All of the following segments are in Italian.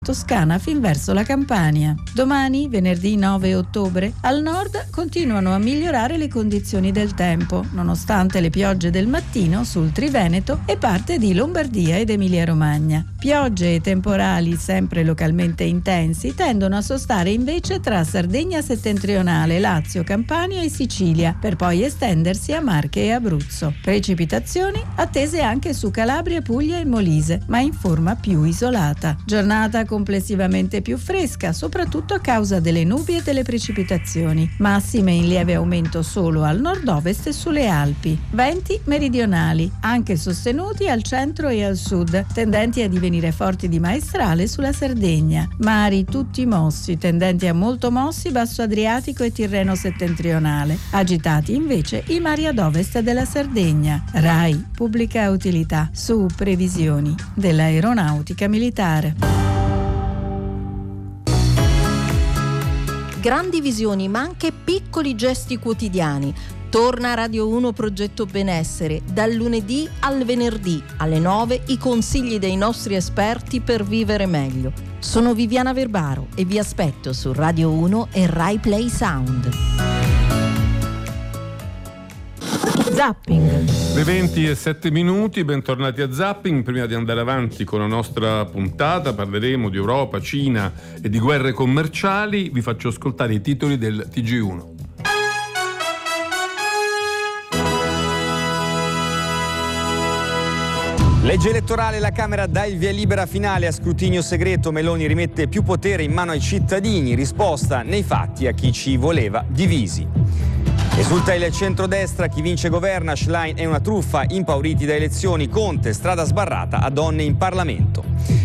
Toscana fin verso la Campania. Domani, venerdì 9 ottobre, al nord continuano a migliorare le condizioni del tempo, nonostante le piogge del mattino sul Triveneto e parte di Lombardia ed Emilia-Romagna. Piogge e temporali sempre localmente intensi tendono a sostare invece tra Sardegna settentrionale, Lazio, Campania e Sicilia, per poi estendersi a Marche e Abruzzo. Precipitazioni attese anche su Calabria, Puglia e Molise, ma in forma più isolata. Giornata complessivamente più fresca, soprattutto a causa delle nubi e delle precipitazioni, massime in lieve aumento solo al nord-ovest e sulle Alpi. Venti meridionali, anche sostenuti al centro e al sud, tendenti a divenire forti di maestrale sulla Sardegna. Mari tutti mossi, tendenti a molto mossi basso Adriatico e Tirreno settentrionale. Agitati invece i mari ad ovest della Sardegna. RAI, pubblica utilità, su previsioni dell'aeronautica militare. Grandi visioni, ma anche piccoli gesti quotidiani. Torna a Radio 1 Progetto Benessere. Dal lunedì al venerdì alle 9 i consigli dei nostri esperti per vivere meglio. Sono Viviana Verbaro e vi aspetto su Radio 1 e Rai Play Sound. Zapping. Le 20:07, bentornati a Zapping. Prima di andare avanti con la nostra puntata parleremo di Europa, Cina e di guerre commerciali. Vi faccio ascoltare i titoli del TG1. Legge elettorale, la Camera dà il via libera finale a scrutinio segreto. Meloni rimette più potere in mano ai cittadini. Risposta nei fatti a chi ci voleva divisi. Esulta il centrodestra, chi vince governa, Schlein è una truffa, impauriti da elezioni, Conte, strada sbarrata a donne in Parlamento.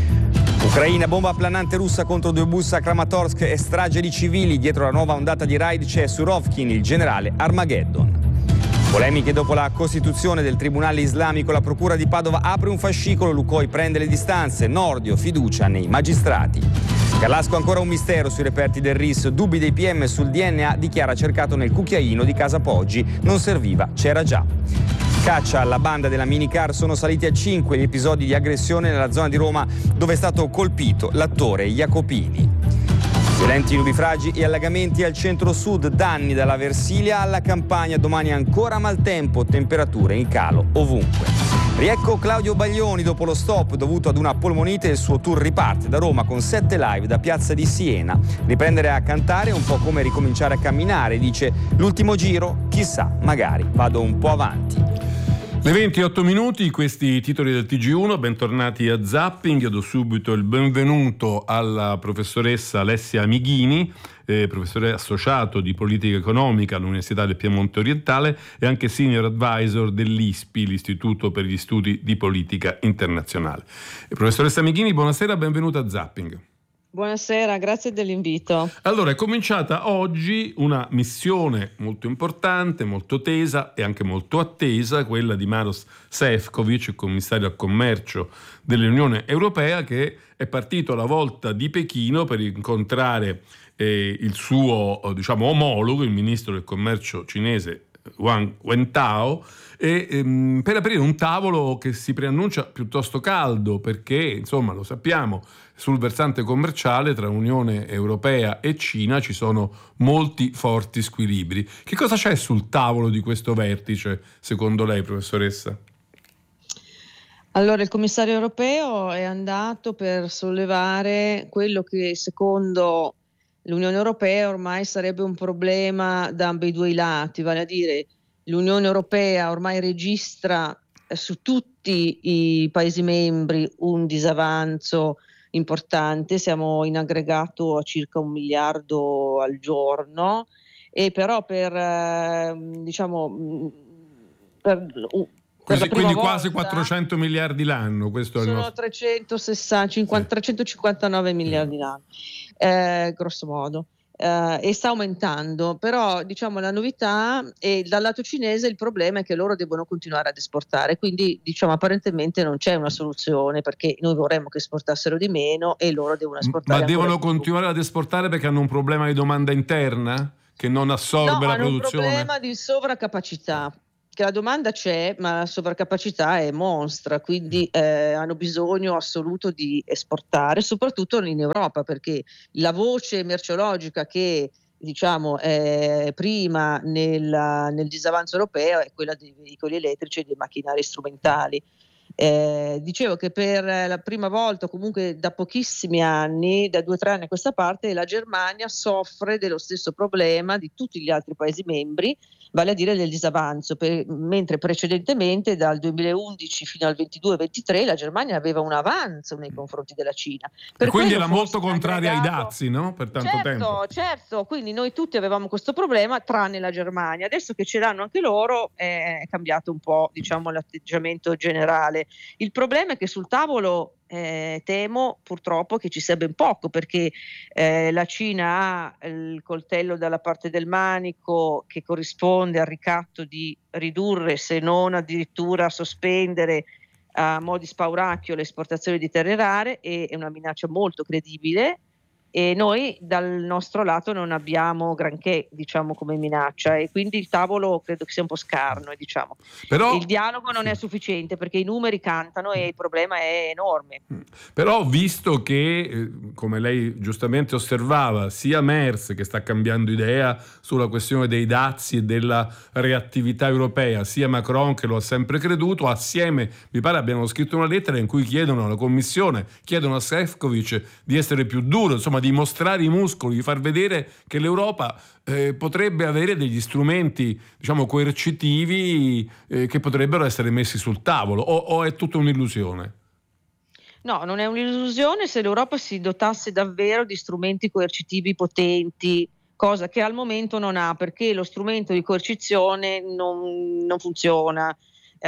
Ucraina, bomba planante russa contro 2 bus a Kramatorsk e strage di civili, dietro la nuova ondata di raid c'è Surovkin, il generale Armageddon. Polemiche dopo la costituzione del Tribunale Islamico, la Procura di Padova apre un fascicolo, Lukoil prende le distanze, Nordio fiducia nei magistrati. Carlasco ancora un mistero sui reperti del RIS, dubbi dei PM sul DNA, dichiara cercato nel cucchiaino di casa Poggi, non serviva, c'era già. Caccia alla banda della minicar, sono saliti a 5 gli episodi di aggressione nella zona di Roma dove è stato colpito l'attore Jacopini. Violenti nubifragi e allagamenti al centro-sud, danni dalla Versilia alla Campania, domani ancora maltempo, temperature in calo ovunque. Riecco Claudio Baglioni dopo lo stop dovuto ad una polmonite, il suo tour riparte da Roma con 7 live da Piazza di Siena. Riprendere a cantare è un po' come ricominciare a camminare, dice l'ultimo giro, chissà, magari vado un po' avanti. Le 28:00, questi i titoli del TG1, bentornati a Zapping. Io do subito il benvenuto alla professoressa Alessia Amighini, professore associato di politica economica all'Università del Piemonte Orientale e anche senior advisor dell'ISPI, l'Istituto per gli Studi di Politica Internazionale. Professoressa Amighini, buonasera, benvenuta a Zapping. Buonasera, grazie dell'invito. Allora, è cominciata oggi una missione molto importante, molto tesa e anche molto attesa, quella di Maroš Šefčovič, il commissario al commercio dell'Unione Europea, che è partito alla volta di Pechino per incontrare il suo omologo, il ministro del commercio cinese Wang Wentao, e per aprire un tavolo che si preannuncia piuttosto caldo, perché insomma lo sappiamo, sul versante commerciale tra Unione Europea e Cina ci sono molti forti squilibri. Che cosa c'è sul tavolo di questo vertice, secondo lei, professoressa? Allora, il commissario europeo è andato per sollevare quello che secondo l'Unione Europea ormai sarebbe un problema da ambedue i lati, vale a dire l'Unione Europea ormai registra su tutti i Paesi membri un disavanzo importante, siamo in aggregato a circa 1 miliardo al giorno, e però quindi quasi 400 miliardi l'anno, questo sono è il nostro... 359 miliardi l'anno, grosso modo. E sta aumentando, però la novità è dal lato cinese. Il problema è che loro devono continuare ad esportare, quindi apparentemente non c'è una soluzione, perché noi vorremmo che esportassero di meno e loro devono esportare. Ma devono continuare ad esportare perché hanno un problema di domanda interna che non assorbe la produzione? Hanno un problema di sovraccapacità. che la domanda c'è, ma la sovracapacità è monstra, quindi hanno bisogno assoluto di esportare, soprattutto in Europa, perché la voce merceologica che diciamo prima nel disavanzo europeo è quella dei veicoli elettrici e dei macchinari strumentali. Dicevo che per la prima volta, comunque da pochissimi anni, da 2 o 3 anni a questa parte, la Germania soffre dello stesso problema di tutti gli altri Paesi membri, vale a dire del disavanzo, mentre precedentemente dal 2011 fino al 22-23 la Germania aveva un avanzo nei confronti della Cina. E quindi era molto contraria ai dazi, no? Per tanto tempo. Certo, quindi noi tutti avevamo questo problema tranne la Germania. Adesso che ce l'hanno anche loro è cambiato un po', diciamo, l'atteggiamento generale. Il problema è che sul tavolo temo purtroppo che ci sia ben poco, perché la Cina ha il coltello dalla parte del manico che corrisponde al ricatto di ridurre, se non addirittura sospendere a mo' di spauracchio le esportazioni di terre rare, e è una minaccia molto credibile. E noi dal nostro lato non abbiamo granché, diciamo, come minaccia, e quindi il tavolo credo che sia un po' scarno, diciamo. Però il dialogo non è sufficiente perché i numeri cantano e il problema è enorme. Però visto che, come lei giustamente osservava, sia Merz, che sta cambiando idea sulla questione dei dazi e della reattività europea, sia Macron, che lo ha sempre creduto, assieme mi pare abbiano scritto una lettera in cui chiedono alla Commissione, chiedono a Šefčovič di essere più duro, insomma di mostrare i muscoli, di far vedere che l'Europa potrebbe avere degli strumenti, diciamo, coercitivi che potrebbero essere messi sul tavolo, o è tutta un'illusione? No, non è un'illusione se l'Europa si dotasse davvero di strumenti coercitivi potenti, cosa che al momento non ha, perché lo strumento di coercizione non funziona.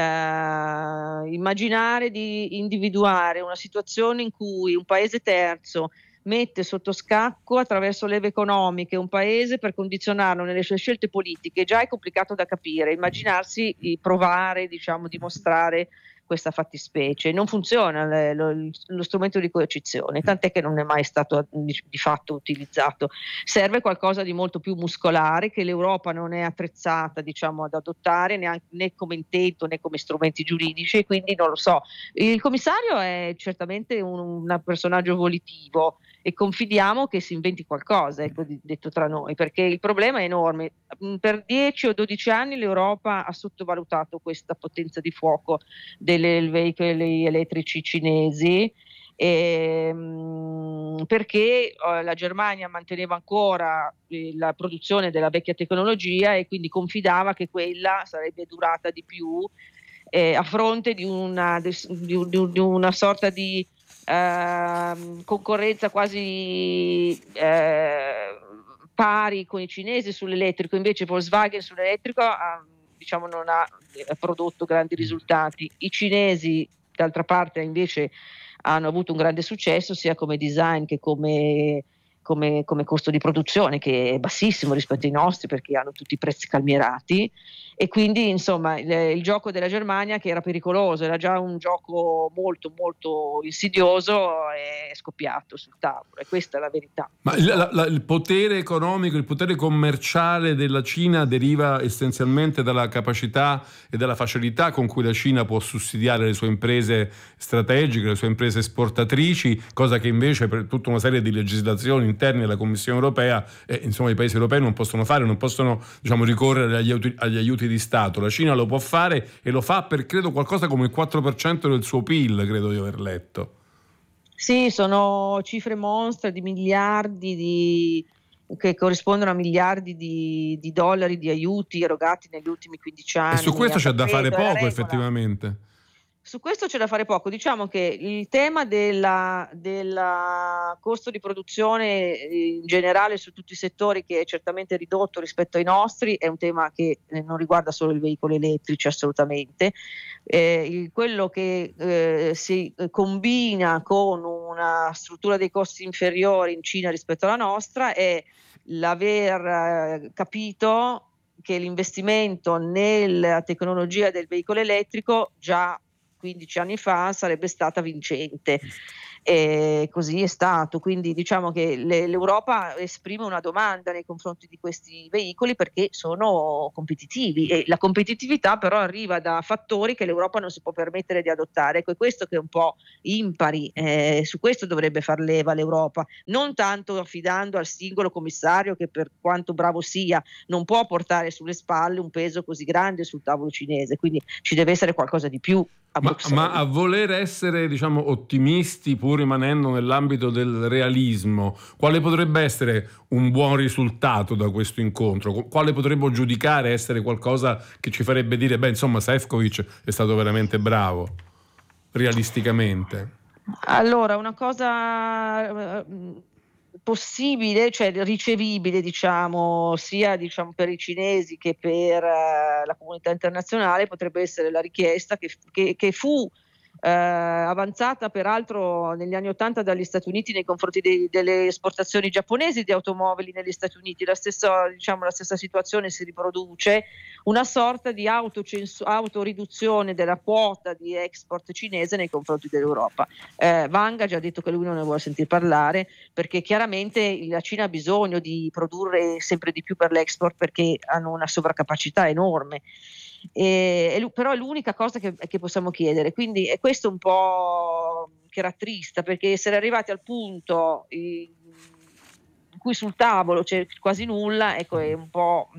Immaginare di individuare una situazione in cui un paese terzo mette sotto scacco attraverso leve economiche un paese per condizionarlo nelle sue scelte politiche già è complicato da capire. Immaginarsi di provare, diciamo, dimostrare questa fattispecie. Non funziona lo strumento di coercizione, tant'è che non è mai stato di fatto utilizzato. Serve qualcosa di molto più muscolare che l'Europa non è attrezzata, diciamo, ad adottare né come intento né come strumenti giuridici, e quindi non lo so. Il commissario è certamente un personaggio volitivo e confidiamo che si inventi qualcosa, ecco, detto tra noi, perché il problema è enorme. Per 10 o 12 anni l'Europa ha sottovalutato questa potenza di fuoco dei veicoli elettrici cinesi, perché la Germania manteneva ancora la produzione della vecchia tecnologia e quindi confidava che quella sarebbe durata di più, a fronte di una sorta di concorrenza quasi pari con i cinesi sull'elettrico. Invece Volkswagen sull'elettrico diciamo non ha prodotto grandi risultati. I cinesi d'altra parte invece hanno avuto un grande successo sia come design che come costo di produzione, che è bassissimo rispetto ai nostri perché hanno tutti i prezzi calmierati, e quindi insomma il gioco della Germania, che era pericoloso, era già un gioco molto molto insidioso, è scoppiato sul tavolo, e questa è la verità. Ma il potere economico, il potere commerciale della Cina deriva essenzialmente dalla capacità e dalla facilità con cui la Cina può sussidiare le sue imprese strategiche, le sue imprese esportatrici, cosa che invece per tutta una serie di legislazioni interne alla Commissione europea insomma i paesi europei non possono fare, non possono, diciamo, ricorrere agli aiuti di Stato. La Cina lo può fare e lo fa per credo qualcosa come il 4% del suo PIL, credo di aver letto. Sì, sono cifre monstre di miliardi che corrispondono a miliardi di dollari di aiuti erogati negli ultimi 15 anni. E su questo c'è da fare poco, effettivamente. Su questo c'è da fare poco. Diciamo che il tema del costo di produzione in generale su tutti i settori, che è certamente ridotto rispetto ai nostri, è un tema che non riguarda solo i veicoli elettrici, assolutamente. Quello che si combina con una struttura dei costi inferiori in Cina rispetto alla nostra è l'aver capito che l'investimento nella tecnologia del veicolo elettrico già 15 anni fa sarebbe stata vincente, e così è stato. Quindi diciamo che l'Europa esprime una domanda nei confronti di questi veicoli perché sono competitivi, e la competitività però arriva da fattori che l'Europa non si può permettere di adottare. Ecco, è questo che è un po' impari, su questo dovrebbe far leva l'Europa, non tanto affidando al singolo commissario che, per quanto bravo sia, non può portare sulle spalle un peso così grande sul tavolo cinese, quindi ci deve essere qualcosa di più a Bruxelles. Ma a voler essere, diciamo, ottimisti pur rimanendo nell'ambito del realismo, quale potrebbe essere un buon risultato da questo incontro? Quale potremmo giudicare essere qualcosa che ci farebbe dire, beh, insomma, Šefčovič è stato veramente bravo, realisticamente? Allora, una cosa possibile, cioè ricevibile, diciamo, sia per i cinesi che per la comunità internazionale, potrebbe essere la richiesta che fu avanzata peraltro negli anni '80 dagli Stati Uniti nei confronti delle esportazioni giapponesi di automobili negli Stati Uniti. La stessa situazione si riproduce, una sorta di autoriduzione della quota di export cinese nei confronti dell'Europa. Wang ha già detto che lui non ne vuole sentir parlare, perché chiaramente la Cina ha bisogno di produrre sempre di più per l'export, perché hanno una sovraccapacità enorme. Però è l'unica cosa che possiamo chiedere, quindi è questo un po' che rattrista, perché essere arrivati al punto in cui sul tavolo c'è quasi nulla, ecco, è un po'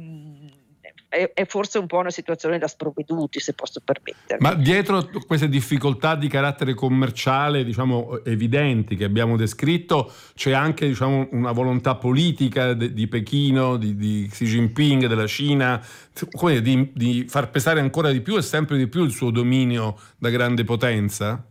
è forse un po' una situazione da sprovveduti, se posso permettermi. Ma dietro queste difficoltà di carattere commerciale, diciamo, evidenti che abbiamo descritto, c'è anche, diciamo, una volontà politica di Pechino, di Xi Jinping, della Cina, di far pesare ancora di più e sempre di più il suo dominio da grande potenza?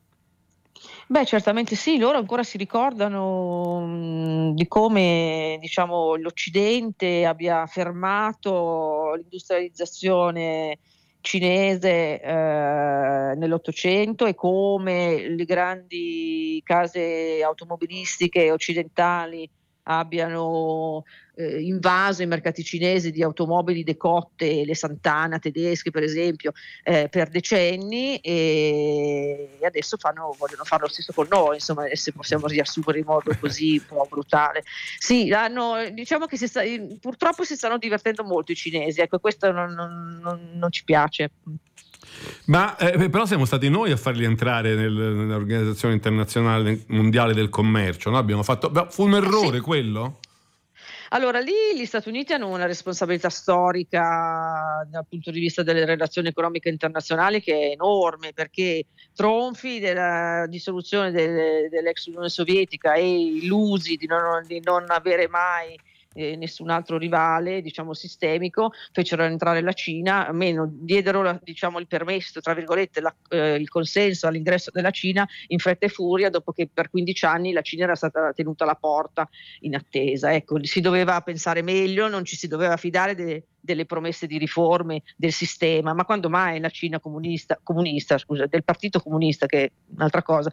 Beh, certamente sì, loro ancora si ricordano di come, diciamo, l'Occidente abbia fermato l'industrializzazione cinese nell'Ottocento, e come le grandi case automobilistiche occidentali abbiano invaso i mercati cinesi di automobili decotte, le Santana tedesche per esempio, per decenni, e adesso vogliono fare lo stesso con noi, insomma, se possiamo riassumere in modo così un po' brutale. Sì, diciamo che purtroppo si stanno divertendo molto i cinesi, ecco, questo non ci piace. Ma però siamo stati noi a farli entrare nell'Organizzazione Internazionale Mondiale del Commercio, no? Fu un errore, sì, quello? Allora, lì gli Stati Uniti hanno una responsabilità storica dal punto di vista delle relazioni economiche internazionali che è enorme, perché tronfi della dissoluzione dell'ex Unione Sovietica e illusi di non avere mai nessun altro rivale, diciamo, sistemico, fecero entrare la Cina, diedero diciamo il permesso, tra virgolette, il consenso all'ingresso della Cina in fretta e furia, dopo che per 15 anni la Cina era stata tenuta alla porta in attesa. Ecco, si doveva pensare meglio, non ci si doveva fidare delle promesse di riforme del sistema, ma quando mai la Cina comunista, del Partito Comunista, che è un'altra cosa,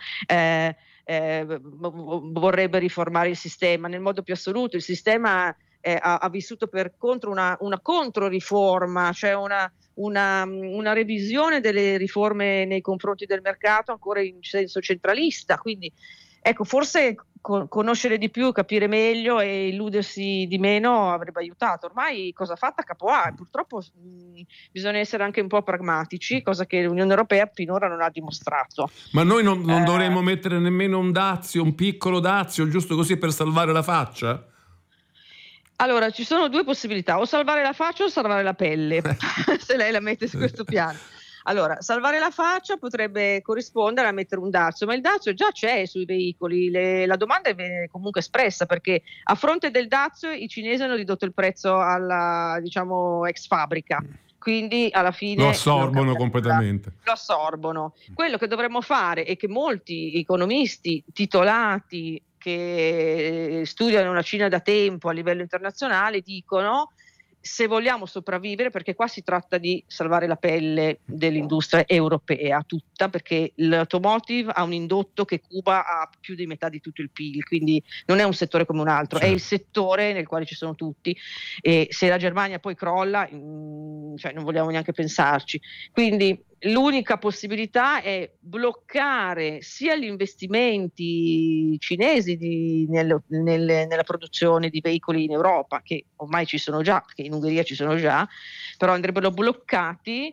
vorrebbe riformare il sistema nel modo più assoluto. Il sistema ha vissuto contro una controriforma, cioè una revisione delle riforme nei confronti del mercato ancora in senso centralista. Quindi ecco, forse conoscere di più, capire meglio e illudersi di meno avrebbe aiutato. Ormai cosa fatta capo A, purtroppo bisogna essere anche un po' pragmatici, cosa che l'Unione Europea finora non ha dimostrato. Ma noi non dovremmo mettere nemmeno un piccolo dazio, giusto così per salvare la faccia? Allora, ci sono due possibilità: o salvare la faccia o salvare la pelle, se lei la mette su questo piano. Allora, salvare la faccia potrebbe corrispondere a mettere un dazio, ma il dazio già c'è sui veicoli. La domanda è comunque espressa, perché a fronte del dazio i cinesi hanno ridotto il prezzo alla, diciamo, ex fabbrica. Quindi alla fine lo assorbono completamente. Lo assorbono. Quello che dovremmo fare, e che molti economisti titolati che studiano la Cina da tempo a livello internazionale dicono: se vogliamo sopravvivere, perché qua si tratta di salvare la pelle dell'industria europea tutta, perché l'automotive ha un indotto che cuba a più di metà di tutto il PIL, quindi non è un settore come un altro, certo, è il settore nel quale ci sono tutti, e se la Germania poi crolla, cioè non vogliamo neanche pensarci. Quindi l'unica possibilità è bloccare sia gli investimenti cinesi nella produzione di veicoli in Europa, che ormai ci sono già, che in Ungheria ci sono già, però andrebbero bloccati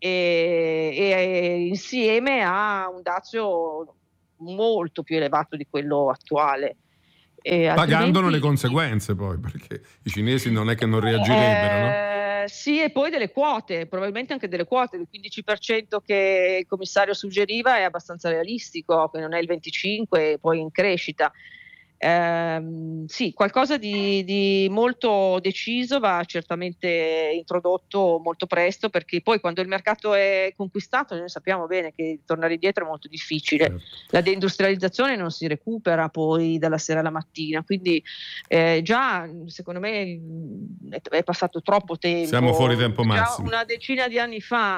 e insieme a un dazio molto più elevato di quello attuale. Pagandone le conseguenze poi, perché i cinesi non è che non reagirebbero, no? Sì, e poi delle quote, probabilmente anche delle quote. Il 15% che il commissario suggeriva è abbastanza realistico, che non è il 25% e poi in crescita. Sì, qualcosa di molto deciso va certamente introdotto molto presto, perché poi quando il mercato è conquistato noi sappiamo bene che tornare indietro è molto difficile. Certo. La deindustrializzazione non si recupera poi dalla sera alla mattina, quindi già secondo me è passato troppo tempo. Siamo fuori tempo massimo. Già una decina di anni fa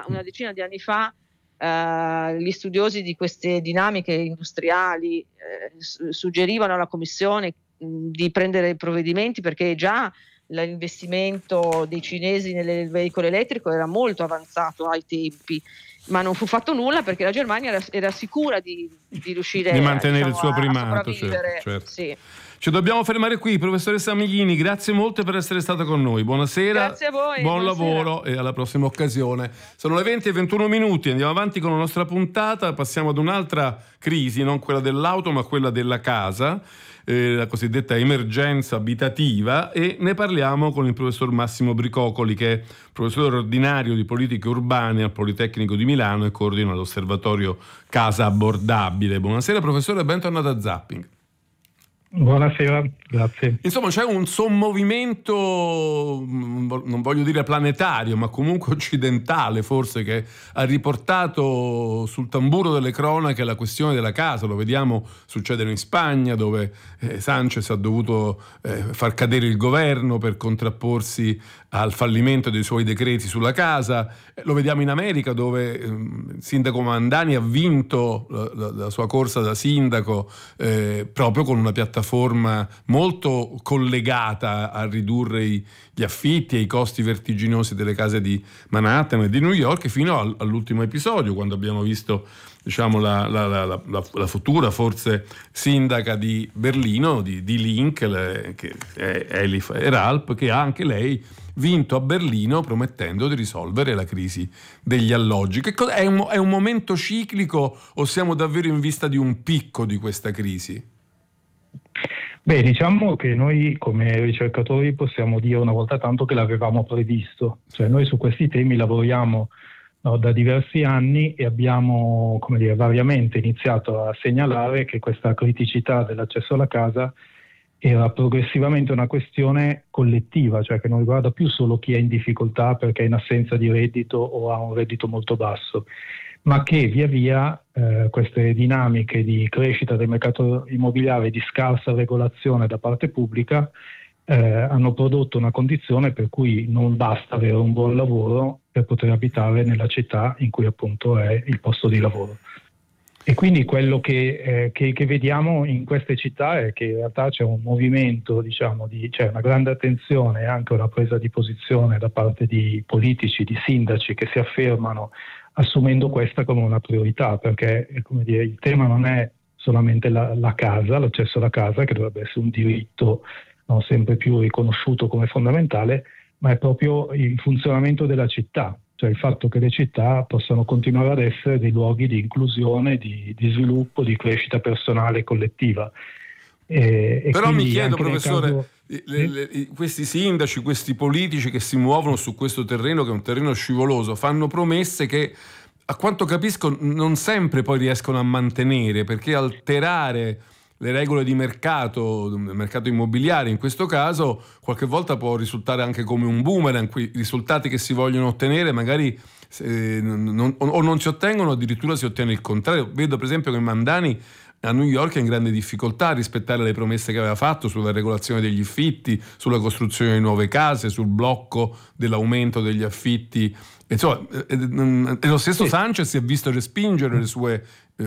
gli studiosi di queste dinamiche industriali suggerivano alla Commissione di prendere provvedimenti, perché già l'investimento dei cinesi nel veicolo elettrico era molto avanzato ai tempi, ma non fu fatto nulla perché la Germania era sicura di riuscire di mantenere il suo primato. Certo. Sì. Ci dobbiamo fermare qui, professoressa Miglini, grazie molte per essere stata con noi. Buonasera, grazie a voi, buon lavoro e alla prossima occasione. Sono le 20:21, andiamo avanti con la nostra puntata, passiamo ad un'altra crisi, non quella dell'auto ma quella della casa, la cosiddetta emergenza abitativa, e ne parliamo con il professor Massimo Bricocoli, che è professore ordinario di politiche urbane al Politecnico di Milano e coordina l'osservatorio Casa Abbordabile. Buonasera professore, bentornato a Zapping. Buonasera, grazie. Insomma, c'è un sommovimento, non voglio dire planetario, ma comunque occidentale forse, che ha riportato sul tamburo delle cronache la questione della casa. Lo vediamo succedere in Spagna, dove Sanchez ha dovuto far cadere il governo per contrapporsi al fallimento dei suoi decreti sulla casa. Lo vediamo in America, dove il sindaco Mandani ha vinto la sua corsa da sindaco proprio con una piattaforma molto collegata a ridurre gli affitti e i costi vertiginosi delle case di Manhattan e di New York, fino all'ultimo episodio, quando abbiamo visto, diciamo, la futura forse sindaca di Berlino, di Link, che è Elif Eralp, che ha anche lei vinto a Berlino promettendo di risolvere la crisi degli alloggi. È un momento ciclico o siamo davvero in vista di un picco di questa crisi? Beh, diciamo che noi come ricercatori possiamo dire una volta tanto che l'avevamo previsto. Cioè noi su questi temi lavoriamo da diversi anni e abbiamo, variamente iniziato a segnalare che questa criticità dell'accesso alla casa era progressivamente una questione collettiva, cioè che non riguarda più solo chi è in difficoltà perché è in assenza di reddito o ha un reddito molto basso, ma che via via queste dinamiche di crescita del mercato immobiliare, di scarsa regolazione da parte pubblica, hanno prodotto una condizione per cui non basta avere un buon lavoro per poter abitare nella città in cui appunto è il posto di lavoro. E quindi quello che vediamo in queste città è che in realtà c'è un movimento, c'è una grande attenzione e anche una presa di posizione da parte di politici, di sindaci che si affermano assumendo questa come una priorità, perché il tema non è solamente la casa, l'accesso alla casa, che dovrebbe essere un diritto sempre più riconosciuto come fondamentale, ma è proprio il funzionamento della città. Cioè il fatto che le città possano continuare ad essere dei luoghi di inclusione, di sviluppo, di crescita personale e collettiva. Però mi chiedo, professore, questi sindaci, questi politici che si muovono su questo terreno, che è un terreno scivoloso, fanno promesse che, a quanto capisco, non sempre poi riescono a mantenere, perché alterare le regole di mercato immobiliare in questo caso qualche volta può risultare anche come un boomerang, i risultati che si vogliono ottenere magari non si ottengono, addirittura si ottiene il contrario. Vedo per esempio che Mandani a New York è in grande difficoltà a rispettare le promesse che aveva fatto sulla regolazione degli affitti, sulla costruzione di nuove case, sul blocco dell'aumento degli affitti. Insomma, lo stesso Sanchez si è visto respingere le sue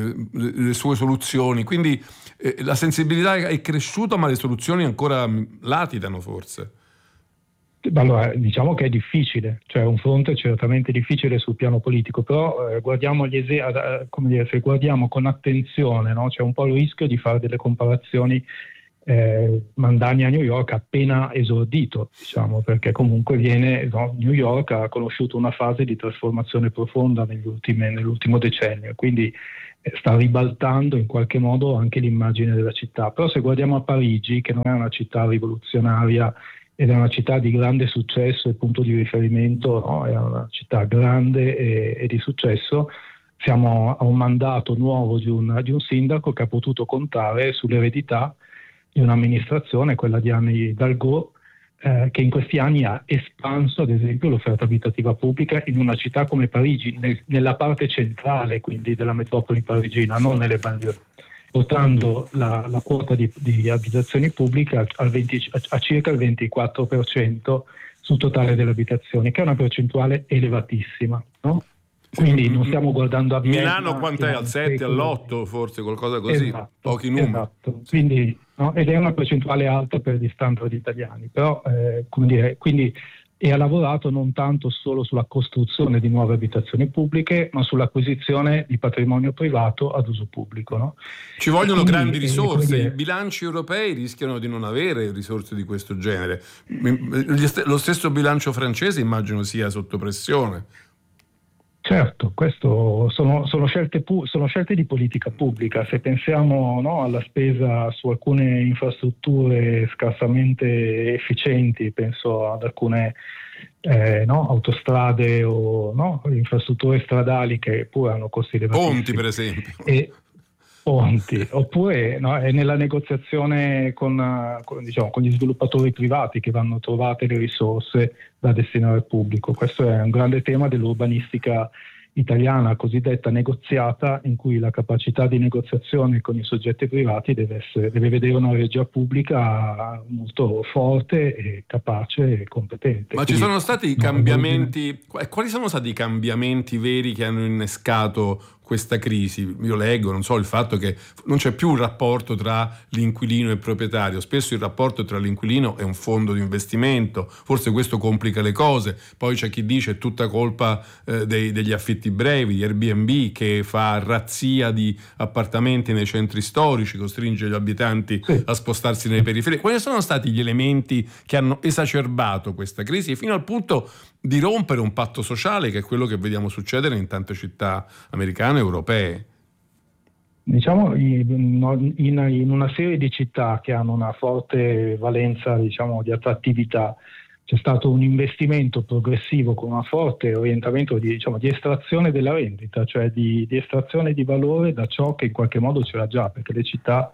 soluzioni, quindi la sensibilità è cresciuta, ma le soluzioni ancora latitano forse. Allora, diciamo che è difficile, cioè un fronte certamente difficile sul piano politico, però guardiamo come dire, se guardiamo con attenzione, no? C'è un po' il rischio di fare delle comparazioni Mandani a New York appena esordito, diciamo, perché comunque New York ha conosciuto una fase di trasformazione profonda nell'ultimo decennio, quindi sta ribaltando in qualche modo anche l'immagine della città. Però se guardiamo a Parigi, che non è una città rivoluzionaria ed è una città di grande successo e punto di riferimento, no? È una città grande e di successo, siamo a un mandato nuovo di un sindaco che ha potuto contare sull'eredità di un'amministrazione, quella di Anne Hidalgo, che in questi anni ha espanso ad esempio l'offerta abitativa pubblica in una città come Parigi, nella parte centrale quindi della metropoli parigina, non nelle banlieue, portando la quota di abitazioni pubbliche a circa il 24% sul totale delle abitazioni, che è una percentuale elevatissima, no? Quindi non stiamo guardando a Vienna, Milano quant'è? Al 7, all'8 forse, qualcosa così, esatto, pochi numeri. Esatto. Quindi, no? Ed è una percentuale alta per gli standard italiani, però come dire, quindi e ha lavorato non tanto solo sulla costruzione di nuove abitazioni pubbliche, ma sull'acquisizione di patrimonio privato ad uso pubblico. No? Ci vogliono grandi risorse, i bilanci europei rischiano di non avere risorse di questo genere. Lo stesso bilancio francese immagino sia sotto pressione. Certo, questo sono scelte di politica pubblica. Se pensiamo, no, alla spesa su alcune infrastrutture scarsamente efficienti, penso ad alcune autostrade o infrastrutture stradali che pure hanno costi elevatissimi. Ponti, per esempio. Ponti, oppure è nella negoziazione con gli sviluppatori privati che vanno trovate le risorse da destinare al pubblico. Questo è un grande tema dell'urbanistica italiana cosiddetta negoziata, in cui la capacità di negoziazione con i soggetti privati deve vedere una regia pubblica molto forte e capace e competente. Ma ci sono stati cambiamenti? Quali sono stati i cambiamenti veri che hanno innescato questa crisi? Io leggo, non so, il fatto che non c'è più un rapporto tra l'inquilino e il proprietario, spesso il rapporto tra l'inquilino e un fondo di investimento, forse questo complica le cose. Poi c'è chi dice è tutta colpa degli affitti brevi, di Airbnb, che fa razzia di appartamenti nei centri storici, costringe gli abitanti a spostarsi nelle periferie. Quali sono stati gli elementi che hanno esacerbato questa crisi fino al punto di rompere un patto sociale, che è quello che vediamo succedere in tante città americane e europee? Diciamo in una serie di città che hanno una forte valenza, diciamo, di attrattività, c'è stato un investimento progressivo con un forte orientamento di estrazione della rendita, cioè di estrazione di valore da ciò che in qualche modo c'era già, perché le città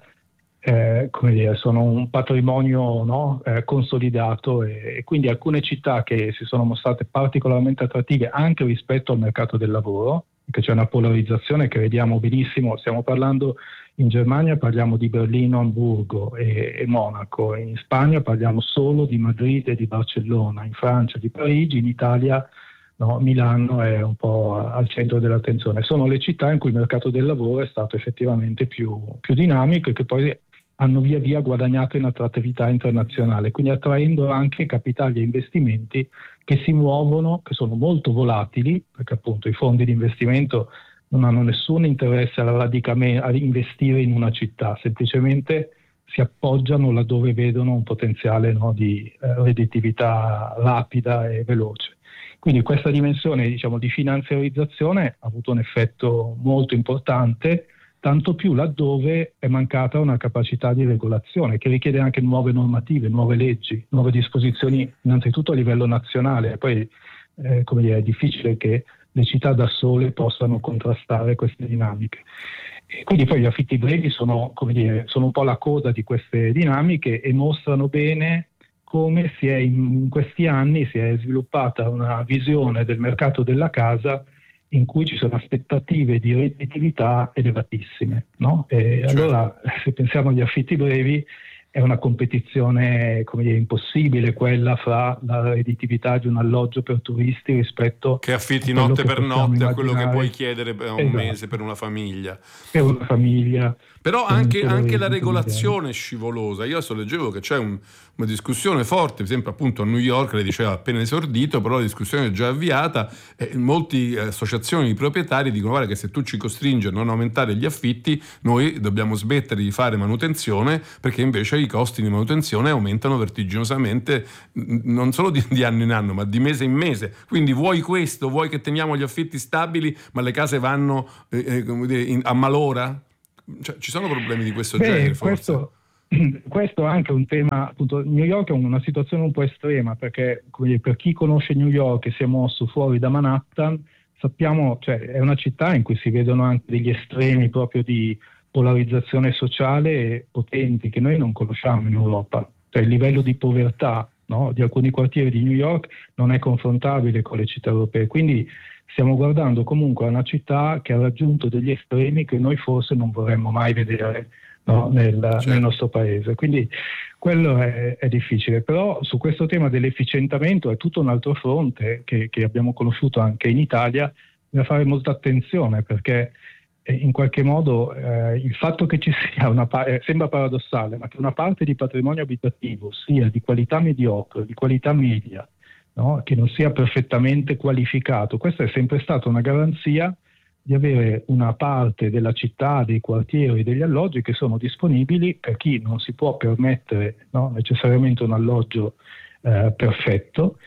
sono un patrimonio consolidato e quindi alcune città che si sono mostrate particolarmente attrattive anche rispetto al mercato del lavoro, perché c'è una polarizzazione che vediamo benissimo. Stiamo parlando in Germania, parliamo di Berlino, Amburgo e Monaco, in Spagna parliamo solo di Madrid e di Barcellona, in Francia di Parigi, in Italia Milano è un po' al centro dell'attenzione. Sono le città in cui il mercato del lavoro è stato effettivamente più dinamico e che poi hanno via via guadagnato in attrattività internazionale, quindi attraendo anche capitali e investimenti che si muovono, che sono molto volatili, perché appunto i fondi di investimento non hanno nessun interesse a investire in una città, semplicemente si appoggiano laddove vedono un potenziale di redditività rapida e veloce. Quindi questa dimensione, di finanziarizzazione ha avuto un effetto molto importante, tanto più laddove è mancata una capacità di regolazione che richiede anche nuove normative, nuove leggi, nuove disposizioni innanzitutto a livello nazionale. Poi è difficile che le città da sole possano contrastare queste dinamiche. E quindi poi gli affitti brevi sono un po' la coda di queste dinamiche e mostrano bene come in questi anni si è sviluppata una visione del mercato della casa in cui ci sono aspettative di redditività elevatissime, no? E allora, se pensiamo agli affitti brevi, è una competizione, come dire, impossibile quella fra la redditività di un alloggio per turisti rispetto che affitti a quello notte che per notte a quello che immaginare. puoi chiedere per un Esatto. mese per una famiglia. Per una famiglia. Però anche la reddito, regolazione è scivolosa. Io adesso leggevo che c'è una discussione forte, per esempio appunto a New York, lei diceva appena esordito, però la discussione è già avviata e molte associazioni di proprietari dicono: guarda che se tu ci costringi a non aumentare gli affitti, noi dobbiamo smettere di fare manutenzione, perché invece i costi di manutenzione aumentano vertiginosamente, non solo di anno in anno, ma di mese in mese. Quindi vuoi questo, vuoi che teniamo gli affitti stabili, ma le case vanno a malora? Cioè, ci sono problemi di questo genere, forse? Questo è anche un tema, appunto. New York è una situazione un po' estrema, perché per chi conosce New York e si è mosso fuori da Manhattan, sappiamo, cioè, è una città in cui si vedono anche degli estremi proprio di polarizzazione sociale potenti che noi non conosciamo in Europa. Cioè, il livello di povertà, no, di alcuni quartieri di New York non è confrontabile con le città europee, quindi stiamo guardando comunque a una città che ha raggiunto degli estremi che noi forse non vorremmo mai vedere, no, nel nostro paese. Quindi quello è difficile. Però su questo tema dell'efficientamento è tutto un altro fronte che abbiamo conosciuto anche in Italia, da fare molta attenzione, perché in qualche modo il fatto che ci sia sembra paradossale, ma che una parte di patrimonio abitativo sia di qualità mediocre, di qualità media, no? Che non sia perfettamente qualificato, questa è sempre stata una garanzia di avere una parte della città, dei quartieri, degli alloggi che sono disponibili per chi non si può permettere, no, necessariamente un alloggio perfetto.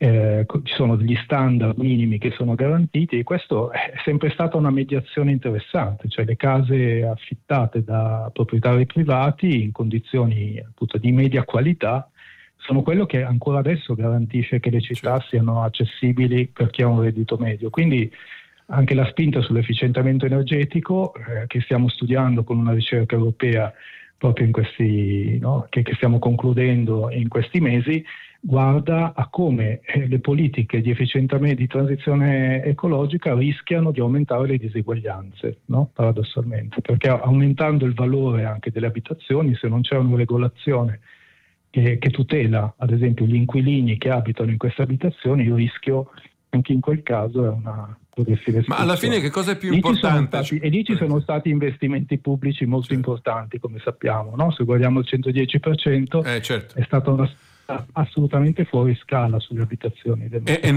Ci sono degli standard minimi che sono garantiti, e questo è sempre stata una mediazione interessante, cioè le case affittate da proprietari privati in condizioni appunto di media qualità sono quello che ancora adesso garantisce che le città siano accessibili per chi ha un reddito medio. Quindi anche la spinta sull'efficientamento energetico che stiamo studiando con una ricerca europea proprio in questi, no, che stiamo concludendo in questi mesi, guarda a come le politiche di efficientamento, di transizione ecologica rischiano di aumentare le diseguaglianze, no? Paradossalmente, perché aumentando il valore anche delle abitazioni, se non c'è una regolazione che tutela ad esempio gli inquilini che abitano in queste abitazioni, il rischio anche in quel caso è una progressiva espansione. Ma alla fine che cosa è più importante? Lì ci sono stati investimenti pubblici molto importanti, come sappiamo, no? Se guardiamo il 110%, è stata una assolutamente fuori scala sulle abitazioni e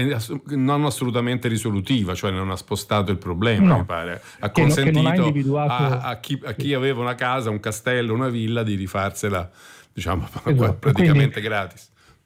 non assolutamente risolutiva, cioè non ha spostato il problema, no, mi pare, ha consentito non ha individuato a chi aveva una casa, un castello, una villa di rifarsela, diciamo, esatto, praticamente gratis.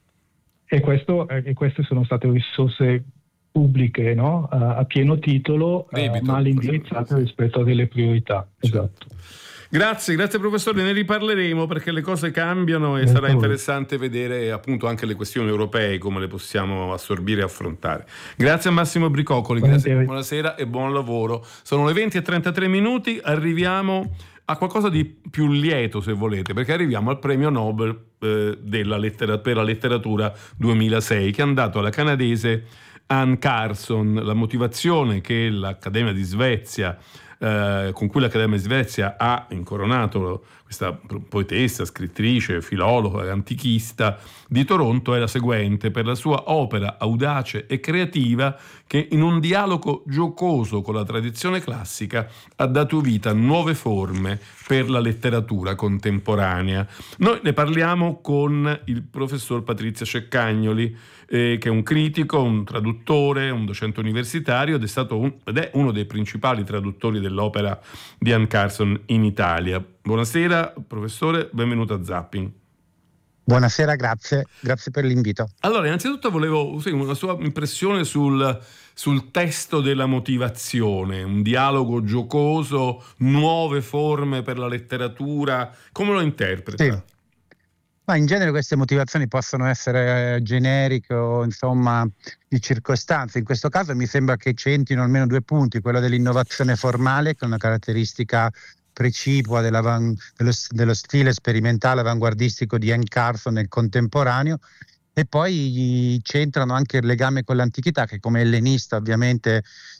E queste sono state risorse pubbliche, no? A pieno titolo, mal indirizzate rispetto a delle priorità. Esatto. Grazie professore, ne riparleremo perché le cose cambiano e sarà interessante vedere appunto anche le questioni europee, come le possiamo assorbire e affrontare. Grazie a Massimo Bricocoli, buonasera e buon lavoro. Sono le 20:33, arriviamo a qualcosa di più lieto, se volete, perché arriviamo al premio Nobel per la letteratura 2006, che è andato alla canadese Anne Carson. La motivazione che l'Accademia di Svezia con cui l'Accademia di Svezia ha incoronato questa poetessa, scrittrice, filologa, antichista di Toronto è la seguente: per la sua opera audace e creativa che in un dialogo giocoso con la tradizione classica ha dato vita a nuove forme per la letteratura contemporanea. Noi ne parliamo con il professor Patrizio Ceccagnoli, che è un critico, un traduttore, un docente universitario ed è uno dei principali traduttori dell'opera di Anne Carson in Italia. Buonasera professore, benvenuto a Zapping. Buonasera, grazie per l'invito. Allora, innanzitutto volevo una sua impressione sul testo della motivazione, un dialogo giocoso, nuove forme per la letteratura, come lo interpreta? Sì. Ma in genere queste motivazioni possono essere generiche o insomma di circostanze. In questo caso mi sembra che c'entrino almeno due punti: quello dell'innovazione formale, che è una caratteristica precipua dello stile sperimentale avanguardistico di Anne Carson nel contemporaneo, e poi c'entrano anche il legame con l'antichità, che come ellenista ovviamente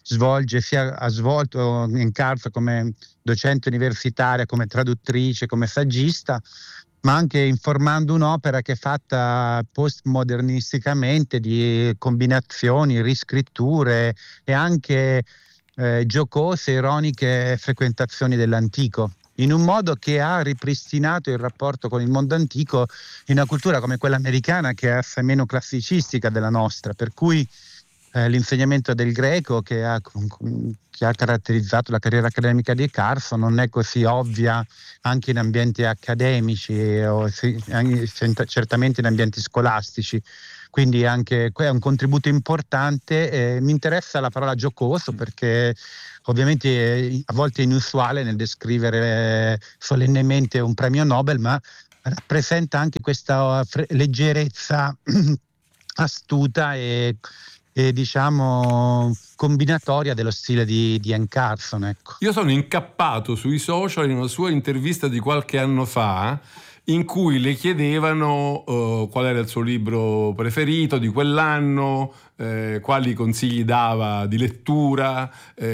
ha svolto Anne Carson come docente universitaria, come traduttrice, come saggista, ma anche informando un'opera che è fatta postmodernisticamente di combinazioni, riscritture e anche giocose, ironiche frequentazioni dell'antico, in un modo che ha ripristinato il rapporto con il mondo antico in una cultura come quella americana, che è assai meno classicistica della nostra, per cui l'insegnamento del greco che ha caratterizzato la carriera accademica di Carson non è così ovvia anche in ambienti accademici certamente in ambienti scolastici, quindi anche è un contributo importante. Mi interessa la parola giocoso perché ovviamente a volte è inusuale nel descrivere solennemente un premio Nobel, ma rappresenta anche questa leggerezza astuta e diciamo combinatoria dello stile di Ian Carson, ecco. Io sono incappato sui social in una sua intervista di qualche anno fa in cui le chiedevano qual era il suo libro preferito di quell'anno, quali consigli dava di lettura,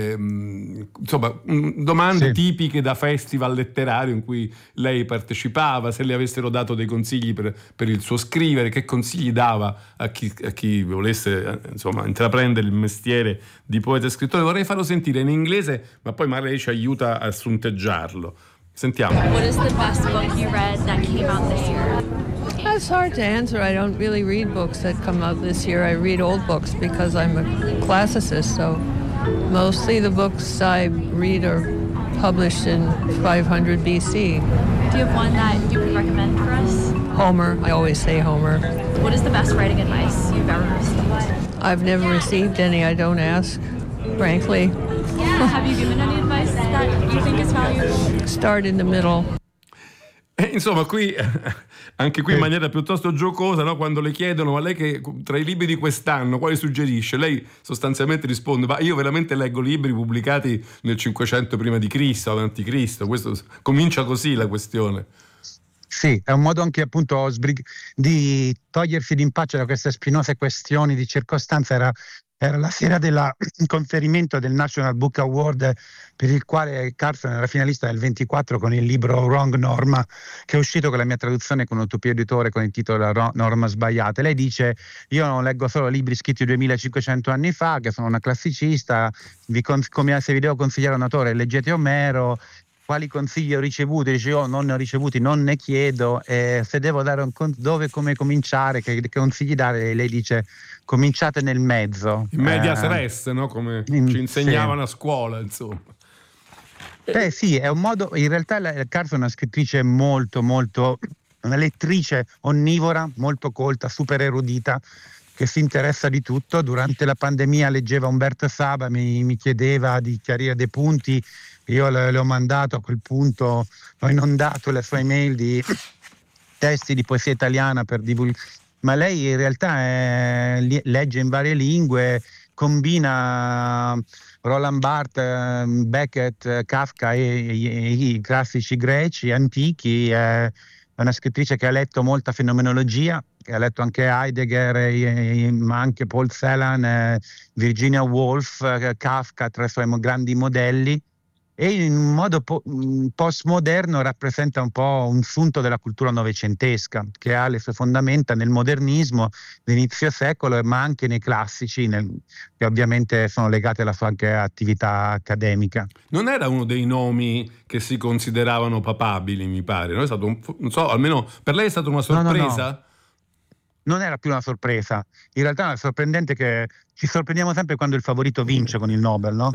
insomma domande tipiche da festival letterario in cui lei partecipava, se le avessero dato dei consigli per il suo scrivere, che consigli dava a chi volesse insomma intraprendere il mestiere di poeta e scrittore. Vorrei farlo sentire in inglese, ma poi magari ci aiuta a sunteggiarlo. Sentiamo. What is the best book you read that came out this year? That's hard to answer. I don't really read books that come out this year. I read old books because I'm a classicist, so mostly the books I read are published in 500 BC. Do you have one that you could recommend for us? Homer. I always say Homer. What is the best writing advice you've ever received? I've never received any. I don't ask, frankly. Have you given any advice that you think is valuable? Start in the middle. Insomma, qui anche qui in maniera piuttosto giocosa, no? Quando le chiedono: ma lei che tra i libri di quest'anno quali suggerisce? Lei sostanzialmente risponde: ma io veramente leggo libri pubblicati nel 500 prima di Cristo, avanti Cristo. Questo comincia così la questione. Sì, è un modo anche appunto di togliersi d'impaccio da queste spinose questioni di circostanza. Era la sera del conferimento del National Book Award, per il quale Carson era finalista nel 24 con il libro Wrong Norma, che è uscito con la mia traduzione con Utopia Editore con il titolo Norma sbagliata. Lei dice: io non leggo solo libri scritti 2500 anni fa, che sono una classicista, come se vi devo consigliare un autore, leggete Omero. Quali consigli ho ricevuto? Dice: io non ne ho ricevuti, non ne chiedo, se devo dare come cominciare, che consigli dare? Lei dice: cominciate nel mezzo. In medias res, no? Come ci insegnavano a scuola, insomma. Sì, è un modo. In realtà Carson è una scrittrice molto, una lettrice onnivora, molto colta, super erudita, che si interessa di tutto. Durante la pandemia leggeva Umberto Saba, mi chiedeva di chiarire dei punti. Io le ho mandato a quel punto, ho inondato le sue email di testi di poesia italiana per divulgare. Ma lei in realtà legge in varie lingue, combina Roland Barthes, Beckett, Kafka e i classici greci antichi. È una scrittrice che ha letto molta fenomenologia, che ha letto anche Heidegger, ma anche Paul Celan, Virginia Woolf, Kafka tra i suoi grandi modelli. E in un modo postmoderno rappresenta un po' un sunto della cultura novecentesca, che ha le sue fondamenta nel modernismo d'inizio secolo, ma anche nei classici, che ovviamente sono legati alla sua anche attività accademica. Non era uno dei nomi che si consideravano papabili, mi pare, no? È stato non so, almeno per lei è stata una sorpresa? No. Non era più una sorpresa, in realtà è sorprendente che ci sorprendiamo sempre quando il favorito vince con il Nobel, no?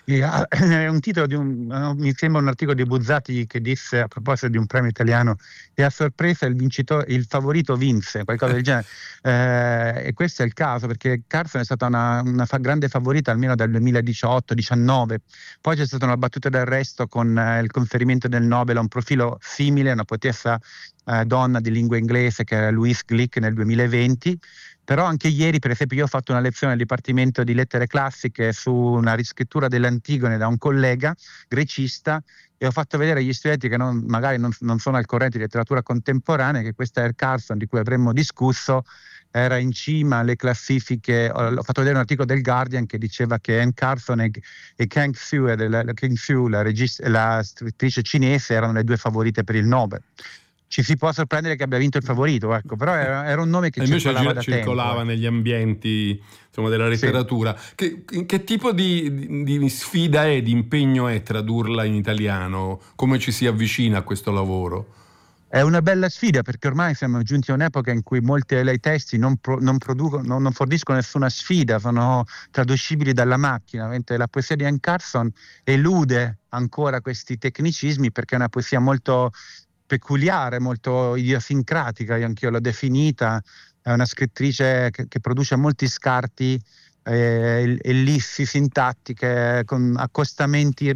È un titolo mi sembra un articolo di Buzzati che disse a proposito di un premio italiano: e a sorpresa il favorito vinse, qualcosa del genere. E questo è il caso, perché Carson è stata una grande favorita almeno dal 2018-19, poi c'è stata una battuta d'arresto con il conferimento del Nobel a un profilo simile, una poetessa donna di lingua inglese, che era Louise Glick nel 2020. Però anche ieri, per esempio, io ho fatto una lezione al Dipartimento di Lettere Classiche su una riscrittura dell'Antigone da un collega grecista, e ho fatto vedere agli studenti che magari non sono al corrente di letteratura contemporanea che questa Anne Carson, di cui avremmo discusso, era in cima alle classifiche. Ho fatto vedere un articolo del Guardian che diceva che Anne Carson e Kang Xu, la scrittrice cinese, erano le due favorite per il Nobel. ci si può sorprendere che abbia vinto il favorito, ecco. Però era un nome che circolava da circolava tempo, negli ambienti, insomma, della letteratura. Sì. Che tipo di sfida è, di impegno è tradurla in italiano? Come ci si avvicina a questo lavoro? È una bella sfida, perché ormai siamo giunti a un'epoca in cui molti dei testi non forniscono nessuna sfida, sono traducibili dalla macchina, mentre la poesia di Anne Carson elude ancora questi tecnicismi, perché è una poesia molto peculiare, molto idiosincratica, anch'io l'ho definita. È una scrittrice che produce molti scarti, ellissi sintattiche con accostamenti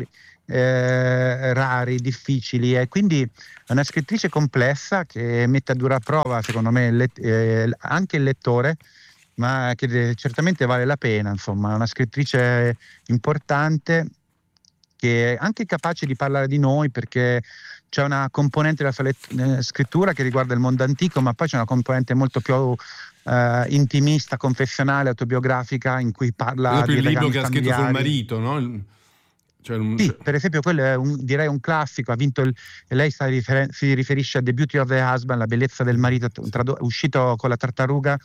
rari, difficili, e quindi è una scrittrice complessa che mette a dura prova, secondo me, anche il lettore, ma che certamente vale la pena. Insomma, è una scrittrice importante, che è anche capace di parlare di noi, perché c'è una componente della sua scrittura che riguarda il mondo antico, ma poi c'è una componente molto più intimista, confessionale, autobiografica, in cui parla di il libro che familiari. ha scritto sul marito, no? Sì, per esempio quello è direi un classico. Ha vinto lei si riferisce a The Beauty of the Husband, la bellezza del marito, uscito con la Tartaruga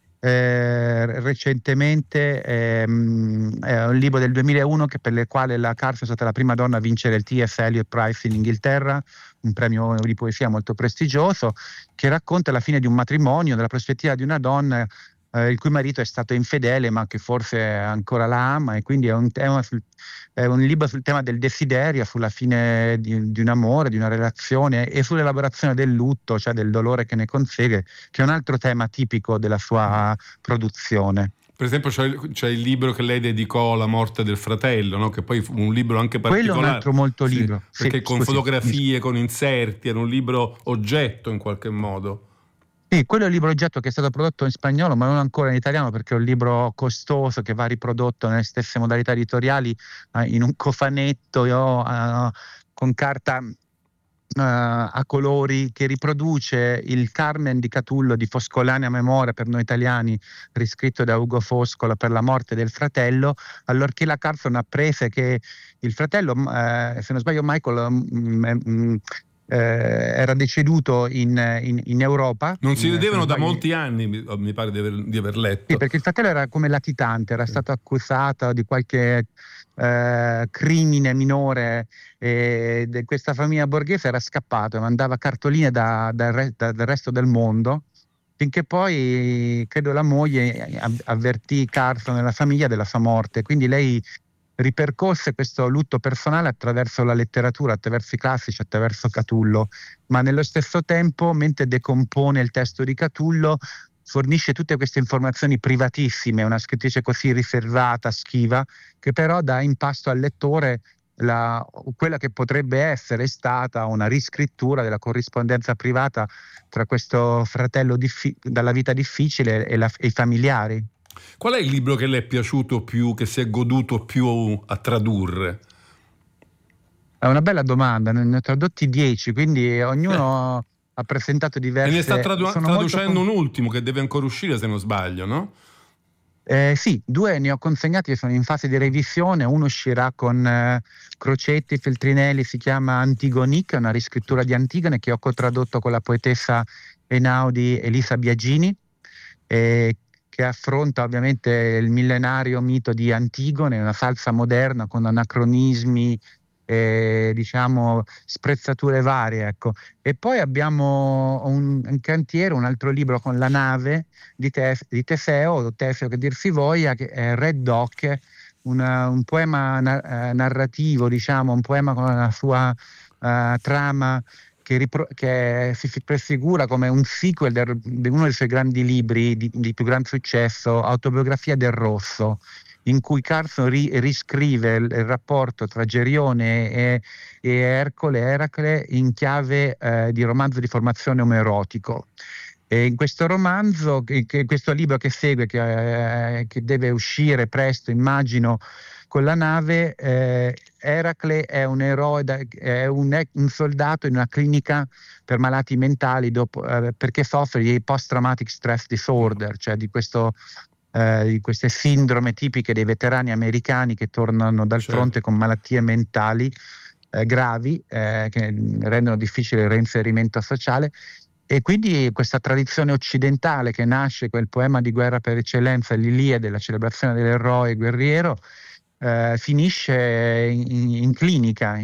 recentemente. È un libro del 2001 per il quale la Carson è stata la prima donna a vincere il T.S. Eliot Prize in Inghilterra, un premio di poesia molto prestigioso, che racconta la fine di un matrimonio dalla prospettiva di una donna il cui marito è stato infedele, ma che forse ancora la ama, e quindi è un libro sul tema del desiderio, sulla fine di un amore, di una relazione, e sull'elaborazione del lutto, cioè del dolore che ne consegue, che è un altro tema tipico della sua produzione. Per esempio c'è il libro che lei dedicò alla morte del fratello, no? Che poi fu un libro anche particolare. Quello è un altro molto libro. Perché con fotografie, con inserti, era un libro oggetto in qualche modo. Sì, quello è il libro oggetto che è stato prodotto in spagnolo, ma non ancora in italiano, perché è un libro costoso che va riprodotto nelle stesse modalità editoriali, in un cofanetto con carta a colori, che riproduce il Carmen di Catullo di Foscolani a memoria per noi italiani, riscritto da Ugo Foscolo per la morte del fratello, allorché la Carson apprese che il fratello, se non sbaglio Michael, era deceduto in Europa. Non si vedevano da molti anni, mi pare di aver letto. Sì, perché il fratello era come latitante, era stato accusato di qualche crimine minore, e questa famiglia borghese era scappato e mandava cartoline dal resto del mondo, finché poi credo la moglie avvertì Carson e la famiglia della sua morte. Quindi lei ripercorse questo lutto personale attraverso la letteratura, attraverso i classici, attraverso Catullo, ma nello stesso tempo, mentre decompone il testo di Catullo, fornisce tutte queste informazioni privatissime, una scrittrice così riservata, schiva, che però dà in pasto al lettore quella che potrebbe essere stata una riscrittura della corrispondenza privata tra questo fratello dalla vita difficile e i familiari. Qual è il libro che le è piaciuto più, che si è goduto più a tradurre? È una bella domanda, ne ho tradotti 10, quindi ognuno ha presentato diverse... E ne sta traducendo un ultimo che deve ancora uscire, se non sbaglio, no? Sì, 2 ne ho consegnati che sono in fase di revisione. Uno uscirà con Crocetti, Feltrinelli, si chiama Antigonique, è una riscrittura di Antigone che ho cotradotto con la poetessa Einaudi Elisa Biagini, che affronta ovviamente il millenario mito di Antigone, una salsa moderna con anacronismi, diciamo sprezzature varie, ecco. E poi abbiamo un cantiere, un altro libro con la nave di Teseo che dir si voglia, che è Red Doc, un poema narrativo, diciamo, un poema con la sua trama che si prefigura come un sequel di uno dei suoi grandi libri di più gran successo, Autobiografia del Rosso, in cui Carson riscrive il rapporto tra Gerione e Eracle in chiave di romanzo di formazione omoerotico. E in questo romanzo, questo libro che segue, che deve uscire presto, immagino, con la nave, Eracle è un eroe, è un soldato in una clinica per malati mentali perché soffre di post-traumatic stress disorder, cioè di queste sindrome tipiche dei veterani americani che tornano dal fronte con malattie mentali. gravi che rendono difficile il reinserimento sociale. E quindi questa tradizione occidentale che nasce, quel poema di guerra per eccellenza, l'Iliade, la celebrazione dell'eroe guerriero, finisce in clinica,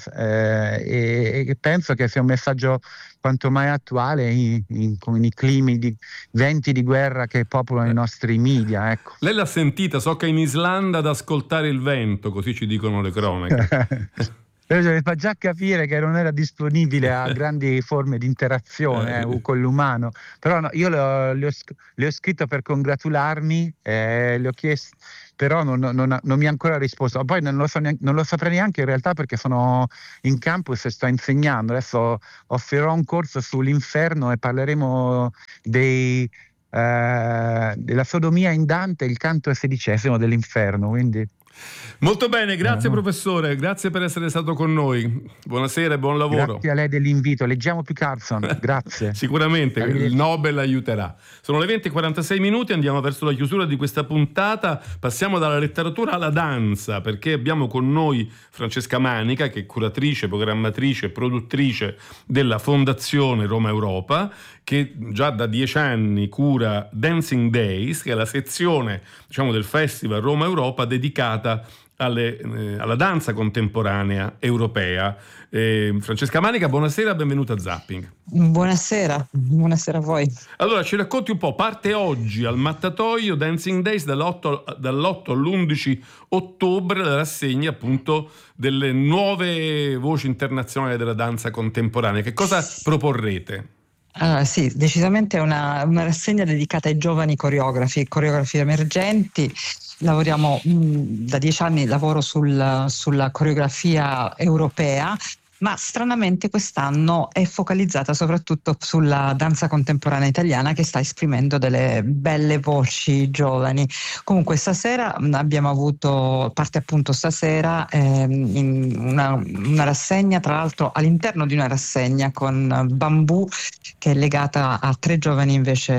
e penso che sia un messaggio quanto mai attuale con i climi di venti di guerra che popolano i nostri media. Ecco. Lei l'ha sentita, so che in Islanda ad ascoltare il vento, così ci dicono le cronache. Mi fa già capire che non era disponibile a grandi forme di interazione con l'umano, però no, io le ho scritto per congratularmi, le ho chiesto, però non mi ha ancora risposto. Poi non lo saprei neanche in realtà, perché sono in campus e sto insegnando. Adesso offrirò un corso sull'inferno e parleremo della sodomia in Dante, il canto XVI dell'inferno, quindi... Molto bene, grazie professore, grazie per essere stato con noi. Buonasera e buon lavoro. Grazie a lei dell'invito, leggiamo più Carlson, grazie. Sicuramente, il Nobel aiuterà. Sono le 20:46, andiamo verso la chiusura di questa puntata, passiamo dalla letteratura alla danza, perché abbiamo con noi Francesca Manica, che è curatrice, programmatrice e produttrice della Fondazione Roma Europa, che già da 10 anni cura Dancing Days, che è la sezione, diciamo, del Festival Roma Europa dedicata alla danza contemporanea europea. Francesca Manica, buonasera, benvenuta a Zapping. Buonasera a voi. Allora, ci racconti un po', parte oggi al Mattatoio Dancing Days dall'8 all'11 ottobre, la rassegna appunto delle nuove voci internazionali della danza contemporanea. Che cosa proporrete? Sì, decisamente è una rassegna dedicata ai giovani coreografi emergenti. Lavoriamo da 10 anni, lavoro sulla coreografia europea, ma stranamente quest'anno è focalizzata soprattutto sulla danza contemporanea italiana, che sta esprimendo delle belle voci giovani. Comunque stasera abbiamo avuto, parte appunto stasera, in una rassegna, tra l'altro all'interno di una rassegna con Bambù, che è legata a 3 giovani invece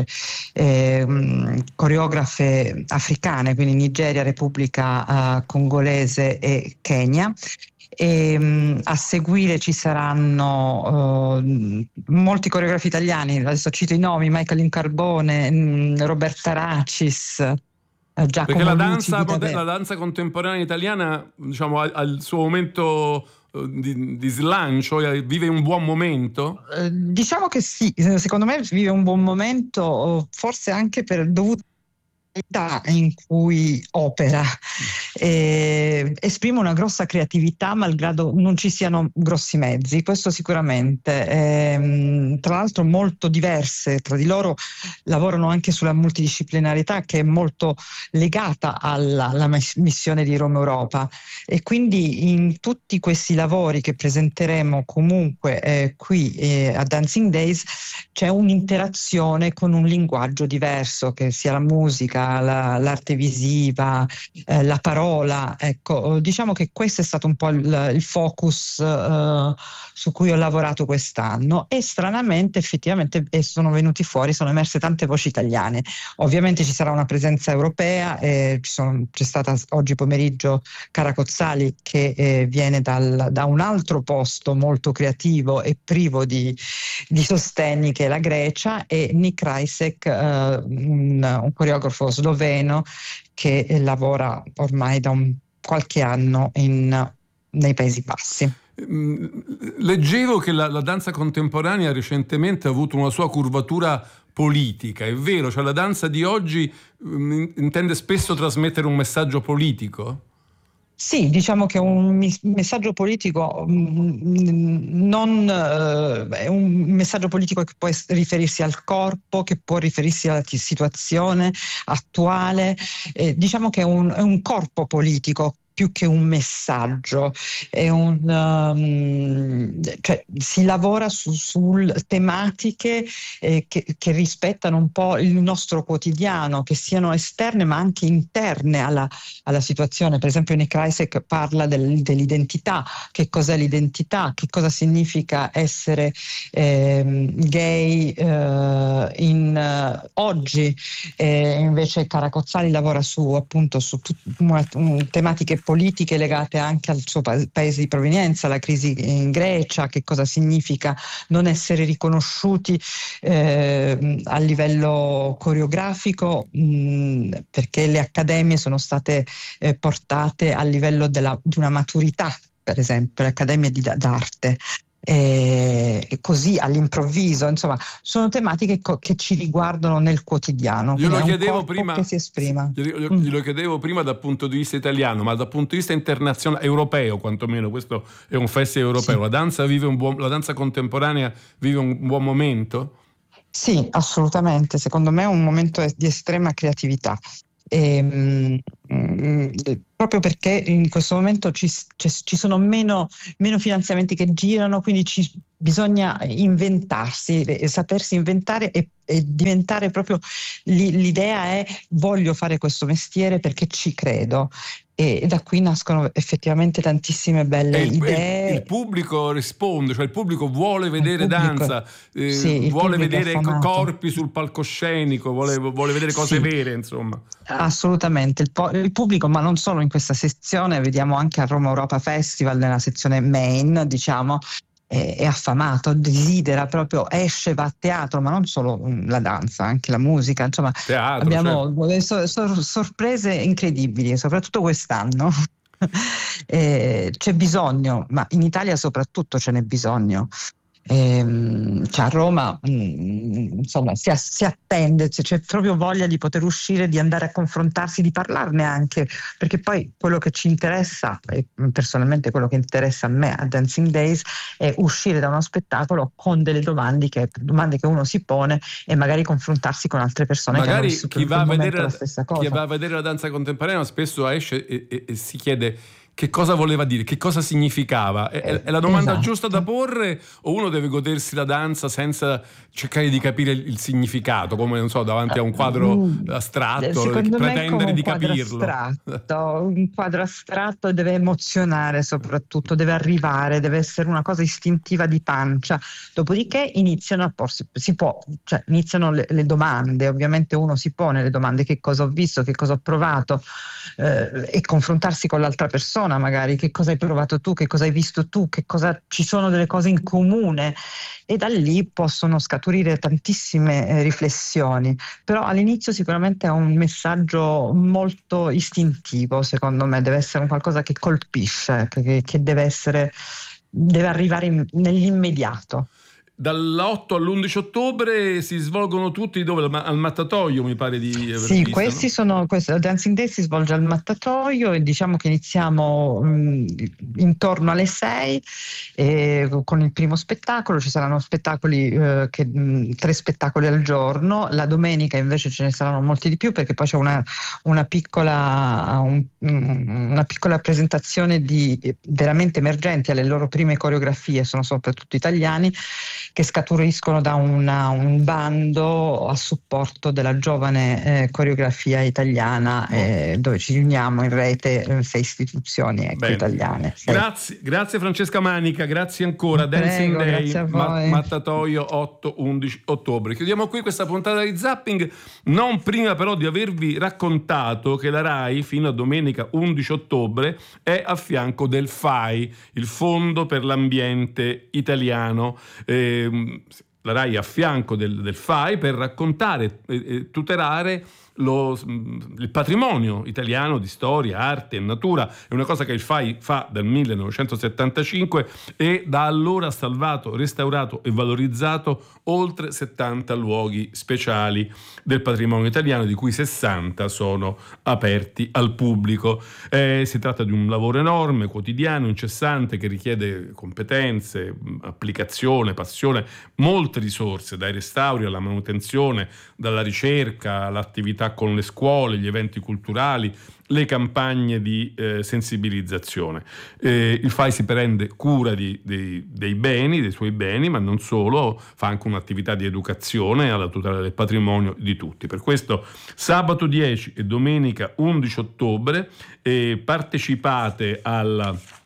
coreografe africane, quindi Nigeria, Repubblica Congolese e Kenya. E a seguire ci saranno molti coreografi italiani, adesso cito i nomi: Michael Incarbone, Roberta Racis, Giacomo perché la Luci, danza contemporanea italiana, diciamo, ha il suo momento di slancio, vive un buon momento? Diciamo che sì, secondo me vive un buon momento, forse anche dovuto in cui opera, esprime una grossa creatività malgrado non ci siano grossi mezzi, questo sicuramente. Tra l'altro molto diverse tra di loro, lavorano anche sulla multidisciplinarietà, che è molto legata alla missione di Roma Europa, e quindi in tutti questi lavori che presenteremo comunque qui a Dancing Days c'è un'interazione con un linguaggio diverso, che sia la musica, l'arte visiva, la parola. Ecco, diciamo che questo è stato un po' il focus su cui ho lavorato quest'anno, e stranamente effettivamente sono emerse tante voci italiane. Ovviamente ci sarà una presenza europea, c'è stata oggi pomeriggio Cara Cozzali, che viene da un altro posto molto creativo e privo di sostegni, che è la Grecia, e Nick Rajsek, un coreografo sloveno che lavora ormai da qualche anno nei Paesi Bassi. Leggevo che la danza contemporanea recentemente ha avuto una sua curvatura politica, è vero? Cioè la danza di oggi intende spesso trasmettere un messaggio politico? Sì, diciamo che un messaggio politico è un messaggio politico che può riferirsi al corpo, che può riferirsi alla situazione attuale. Diciamo che è un corpo politico più che un messaggio, è cioè si lavora su tematiche che rispettano un po' il nostro quotidiano, che siano esterne ma anche interne alla situazione. Per esempio Nick Rajsek parla dell'identità, che cos'è l'identità, che cosa significa essere gay oggi. Invece Cara Cozzali lavora su tematiche politiche legate anche al suo paese di provenienza, la crisi in Grecia, che cosa significa non essere riconosciuti a livello coreografico, perché le accademie sono state portate al livello di una maturità, per esempio le accademie d'arte. E così all'improvviso, insomma, sono tematiche che ci riguardano nel quotidiano. Glielo chiedevo prima, che si esprima. Glielo chiedevo prima dal punto di vista italiano, ma dal punto di vista internazionale, europeo quantomeno, questo è un festival europeo. Sì. La danza contemporanea vive un buon momento? Sì, assolutamente. Secondo me è un momento di estrema creatività. Proprio perché in questo momento ci sono meno finanziamenti che girano, quindi bisogna inventarsi, sapersi inventare e diventare proprio l'idea è: voglio fare questo mestiere perché ci credo. E da qui nascono effettivamente tantissime belle idee. Il pubblico risponde, cioè il pubblico vuole vedere danza, vuole vedere corpi sul palcoscenico, vuole vedere cose vere, insomma. Assolutamente, il pubblico, ma non solo in questa sezione, vediamo anche a Roma Europa Festival, nella sezione main, diciamo, è affamato, desidera proprio, esce, va a teatro, ma non solo la danza, anche la musica, insomma, teatro, abbiamo sorprese incredibili, soprattutto quest'anno. C'è bisogno, ma in Italia soprattutto ce n'è bisogno. Cioè a Roma insomma si attende, c'è proprio voglia di poter uscire, di andare a confrontarsi, di parlarne anche, perché poi quello che ci interessa, e personalmente quello che interessa a me a Dancing Days, è uscire da uno spettacolo con delle domande che uno si pone e magari confrontarsi con altre persone magari che hanno vissuto in quel momento la stessa cosa. Chi va a vedere la danza contemporanea spesso esce e si chiede che cosa voleva dire, che cosa significava. È la domanda giusta da porre, o uno deve godersi la danza senza cercare di capire il significato, come non so, davanti a un quadro astratto, pretendere di capirlo? Un quadro astratto deve emozionare, soprattutto deve arrivare, deve essere una cosa istintiva di pancia. Dopodiché iniziano a porsi, iniziano le domande. Ovviamente uno si pone le domande: che cosa ho visto, che cosa ho provato, e confrontarsi con l'altra persona, magari che cosa hai provato tu, che cosa hai visto tu, che cosa ci sono delle cose in comune, e da lì possono scaturire tantissime riflessioni. Però all'inizio sicuramente è un messaggio molto istintivo, secondo me deve essere un qualcosa che colpisce, che deve arrivare nell'immediato. Dall'8 all'11 ottobre si svolgono tutti dove? Al Mattatoio, mi pare di aver visto, questi no? Il Dancing Day si svolge al Mattatoio e diciamo che iniziamo intorno alle 6 con il primo spettacolo. Ci saranno spettacoli, 3 spettacoli al giorno. La domenica invece ce ne saranno molti di più, perché poi c'è una piccola presentazione di veramente emergenti alle loro prime coreografie, sono soprattutto italiani, che scaturiscono da un bando a supporto della giovane coreografia italiana, dove ci riuniamo in rete 6 istituzioni italiane. Grazie Francesca Manica, grazie ancora. Dancing Day, Mattatoio 8-11 ottobre. Chiudiamo qui questa puntata di Zapping, non prima però di avervi raccontato che la RAI fino a domenica 11 ottobre è a fianco del FAI, il Fondo per l'Ambiente Italiano. La RAI a fianco del FAI per raccontare e tutelare il patrimonio italiano di storia, arte e natura. È una cosa che il FAI fa dal 1975 e da allora ha salvato, restaurato e valorizzato oltre 70 luoghi speciali del patrimonio italiano, di cui 60 sono aperti al pubblico. Si tratta di un lavoro enorme, quotidiano, incessante, che richiede competenze, applicazione, passione, molte risorse, dai restauri alla manutenzione, dalla ricerca all'attività con le scuole, gli eventi culturali, le campagne di sensibilizzazione. Il FAI si prende cura dei suoi beni, ma non solo, fa anche un'attività di educazione alla tutela del patrimonio di tutti. Per questo sabato 10 e domenica 11 ottobre partecipate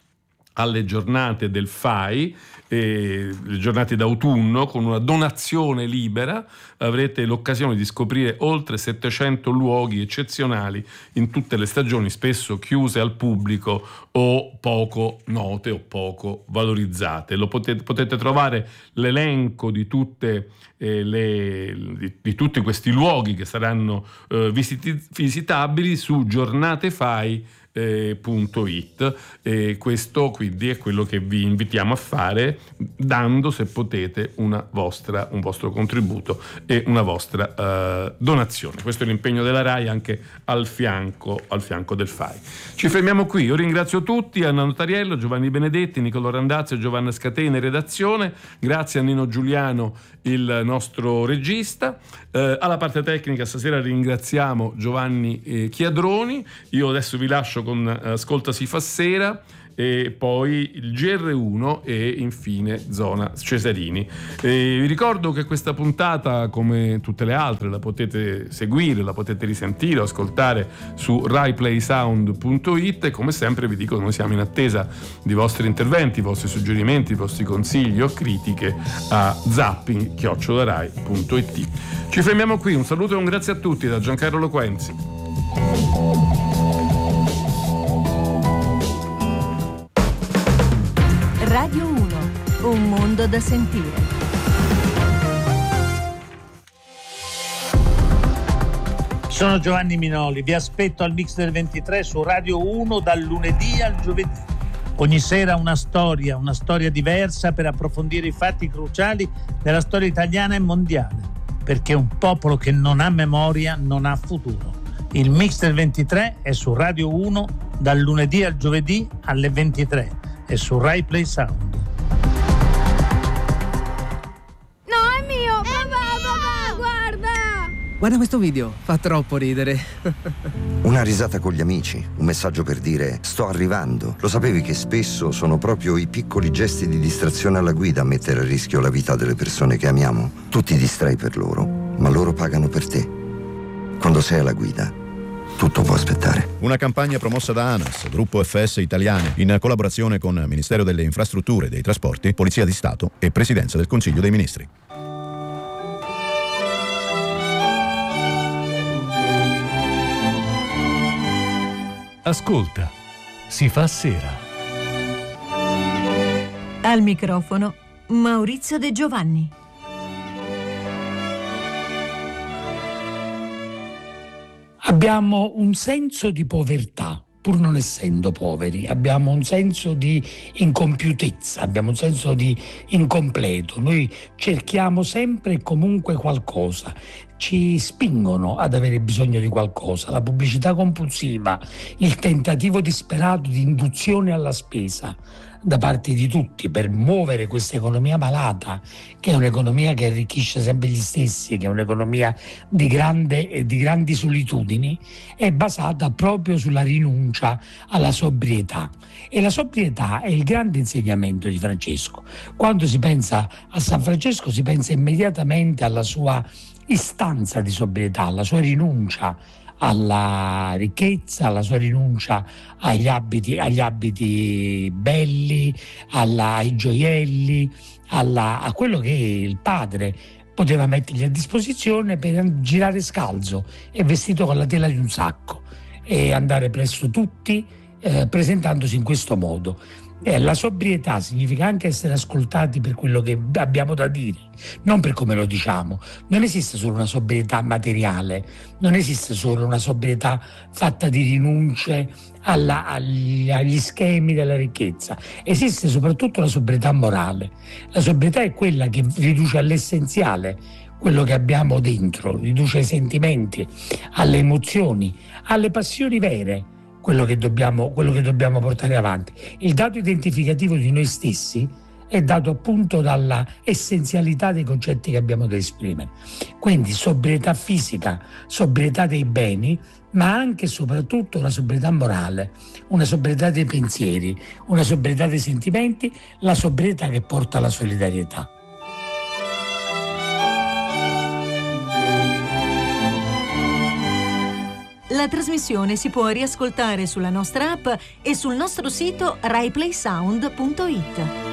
alle giornate del FAI, le giornate d'autunno, con una donazione libera. Avrete l'occasione di scoprire oltre 700 luoghi eccezionali in tutte le stagioni, spesso chiuse al pubblico o poco note o poco valorizzate. Potete trovare l'elenco di tutte di tutti questi luoghi che saranno visitabili su giornatefai.it. Questo quindi è quello che vi invitiamo a fare, dando, se potete, un vostro contributo e una vostra donazione. Questo è l'impegno della RAI anche al fianco del FAI. Ci fermiamo qui. Io ringrazio tutti: Anna Notariello, Giovanni Benedetti, Nicolò Randazzo e Giovanna Scatena in redazione. Grazie a Nino Giuliano, il nostro regista. Alla parte tecnica stasera ringraziamo Giovanni Chiadroni. Io adesso vi lascio con Ascolta si fa sera, e poi il GR1 e infine Zona Cesarini. Vi ricordo che questa puntata, come tutte le altre, la potete seguire, la potete risentire o ascoltare su raiplaysound.it, e come sempre vi dico che noi siamo in attesa di vostri interventi, i vostri suggerimenti, i vostri consigli o critiche a zapping@rai.it. Ci fermiamo qui, un saluto e un grazie a tutti da Giancarlo Loquenzi. Radio 1, un mondo da sentire. Sono Giovanni Minoli, vi aspetto al Mix del 23 su Radio 1 dal lunedì al giovedì. Ogni sera una storia diversa per approfondire i fatti cruciali della storia italiana e mondiale, perché un popolo che non ha memoria non ha futuro. Il Mix del 23 è su Radio 1 dal lunedì al giovedì alle 23. E su Rai Play Sound. No, è mio! Papà, guarda! Guarda questo video, fa troppo ridere. Una risata con gli amici, un messaggio per dire sto arrivando. Lo sapevi che spesso sono proprio i piccoli gesti di distrazione alla guida a mettere a rischio la vita delle persone che amiamo? Tu ti distrai per loro, ma loro pagano per te. Quando sei alla guida, tutto può aspettare. Una campagna promossa da ANAS, Gruppo FS Italiane, in collaborazione con Ministero delle Infrastrutture e dei Trasporti, Polizia di Stato e Presidenza del Consiglio dei Ministri. Ascolta, si fa sera. Al microfono Maurizio De Giovanni. Abbiamo un senso di povertà, pur non essendo poveri, abbiamo un senso di incompiutezza, abbiamo un senso di incompleto. Noi cerchiamo sempre e comunque qualcosa, ci spingono ad avere bisogno di qualcosa, la pubblicità compulsiva, il tentativo disperato di induzione alla spesa da parte di tutti per muovere questa economia malata, che è un'economia che arricchisce sempre gli stessi, che è un'economia di grandi solitudini, è basata proprio sulla rinuncia alla sobrietà. E la sobrietà è il grande insegnamento di Francesco. Quando si pensa a San Francesco si pensa immediatamente alla sua istanza di sobrietà, alla sua rinuncia alla ricchezza, alla sua rinuncia agli abiti belli, ai gioielli, a quello che il padre poteva mettergli a disposizione per girare scalzo e vestito con la tela di un sacco e andare presso tutti presentandosi in questo modo. La sobrietà significa anche essere ascoltati per quello che abbiamo da dire, non per come lo diciamo. Non esiste solo una sobrietà materiale, non esiste solo una sobrietà fatta di rinunce agli schemi della ricchezza. Esiste soprattutto la sobrietà morale. La sobrietà è quella che riduce all'essenziale quello che abbiamo dentro, riduce ai sentimenti, alle emozioni, alle passioni vere. Quello che dobbiamo portare avanti. Il dato identificativo di noi stessi è dato appunto dalla essenzialità dei concetti che abbiamo da esprimere. Quindi sobrietà fisica, sobrietà dei beni, ma anche e soprattutto una sobrietà morale, una sobrietà dei pensieri, una sobrietà dei sentimenti, la sobrietà che porta alla solidarietà. La trasmissione si può riascoltare sulla nostra app e sul nostro sito raiplaysound.it.